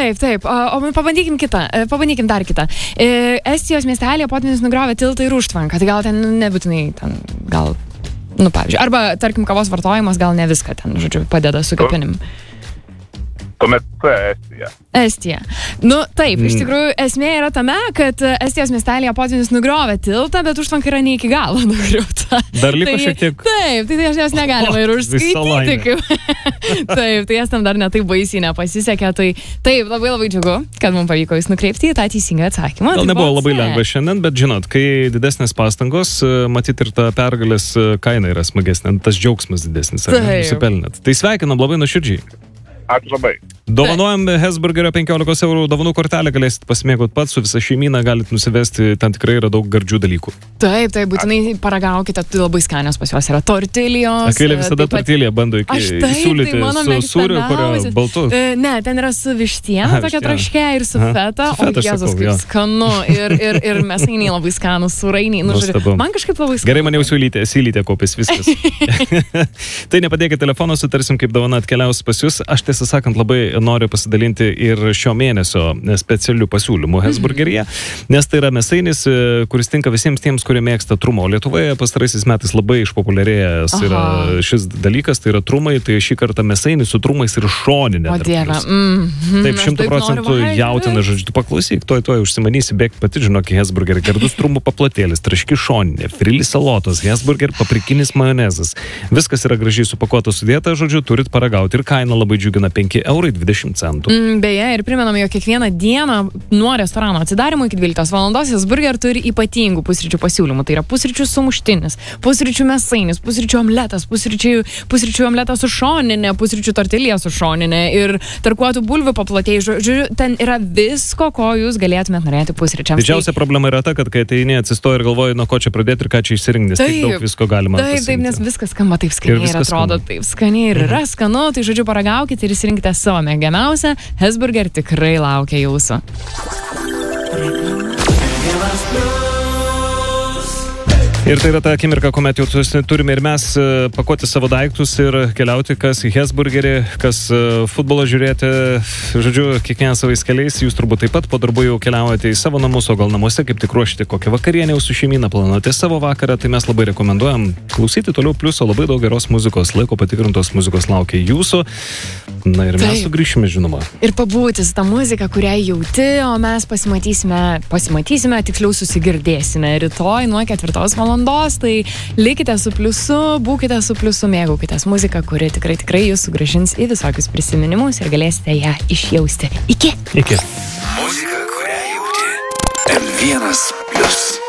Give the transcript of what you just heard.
Taip. O pabandykim dar kitą. Estijos miestelėje potvynis nugriovė tiltą ir užtvanką. Tai gal ten nebūtinai, gal, pavyzdžiui, arba, tarkim, kavos vartojimas gal ne viską ten, žodžiu, padeda su kepenim. Tuomet Estija. Taip, iš tikrųjų, esmė yra tame, kad Estijos miestelėje potvynis nugriovė tiltą, bet užtvanka yra ne iki galo nugriauta. Dar liko šiek tiek. Taip, tai aš jos negalima ir užskaityti. Taip, tai jas tam dar ne taip baisiai nepasisekė. Tai taip, labai labai džiugu, kad mums pavyko jūs nukreipti į tą teisingą atsakymą. Gal nebuvo labai lengva šiandien, bet žinot, kai didesnės pastangos, matyt ir ta pergalės kaina yra smagesnė, tas džiaugsmas didesnis, ar nusipelnėt. Tai sveikinam labai nuoširdžiai. Ačiū labai. Dovanojam Hesburgerio 15 eurų dovanų kortelę, galėsit pasimėgauti pats, su visa šeimyna galit nusivesti, ten tikrai yra daug gardžių dalykų. Taip, būtinai paragaukite, tai labai skanios pas juos yra tortilijos. Akvilė visada tortiliją bando įsiūlyti su sūriu, kurio baltu. Ne, ten yra su vištiena, tokia traškė ir su feta, o Jėzus kaip skanu ir mėsainiai labai skanus, sūrainiai. Man kažkaip labai skanu. Gerai, man jau siūlytė kopės viskas. Tai nepadėkite telefoną, sutarsim, kaip dovana atkeliaus pas jūs. Aš tiesą sakant labai noriu pasidalinti ir šio mėnesio specialių pasiūlymų Hesburgeryje, nes tai yra mėsainis, kuris tinka visiems tiems, kurie mėgsta trumą. O Lietuvoje pastaraisiais metais labai išpopuliarėjęs yra šis dalykas, tai yra trumai, tai šį kartą mėsainis su trumais ir šoninė. O Dieve. Taip, 100% jautina, žodžiu, tu paklausyk, tuoj užsimanysi, bėk pati, žinok, Hesburgerį, gardus trumų paplotėlis, traški šoninė, frili salotos, Hesburger, paprikinis majonezas. Viskas yra gražiai supakuota, sudėta, žodžiu, turit paragauti ir kaina labai džiugina 5,20 €. Beje, ir primenam, jog kiekvieną dieną nuo restorano atsidarimo iki 12 valandos Hesburger turi ypatingų pusryčių pasiūlymų. Tai yra pusryčių sumuštinis, pusryčių mėsainis, pusryčių omletas, pusryčių omletas su šoninė, pusryčių tortilija su šoninė ir tarkuotų bulvių paplotėjai. Žodžiu, ten yra visko, ko jūs galėtumėt norėti pusryčiams. Didžiausia problema yra ta, kad kai ateini atsistoji ir galvoji, nuo ko čia pradėti ir ką čia išsirinkti, nes tiek daug visko galima pasiimti. Taip, nes viskas skamba taip skaniai ir atrodo taip skaniai ir yra skanu, tai žodžiu paragaukite ir įsirinkite savo mėgiamiausią. Hesburger tikrai laukia jūsų. Ir tai yra ta akimirka, kuomet jau turime ir mes pakuoti savo daiktus ir keliauti, kas į Hesburgerį, kas futbolą žiūrėti. Žodžiu, kiekvienas savais keliais, jūs turbūt taip pat po darbų jau keliaujate į savo namus, o gal namuose kaip tik ruošite kokią vakarienę su šeimyna, planuojate savo vakarą, tai mes labai rekomenduojam klausyti toliau Pliuso, labai daug geros muzikos, laiko patikrintos muzikos laukia jūsų. Na ir mes sugrįšime, žinoma. Ir pabūti su tą muziką, kurią jauti, o mes pasimatysime, tiksliau susigirdėsime rytoj nuo 4 valandos, tai likite su Pliusu, būkite su Pliusu, mėgaukitės muziką, kuri tikrai jūs sugrąžins į visokius prisiminimus ir galėsite ją išjausti. Iki. Iki. Muzika, kurią jauti. M1+.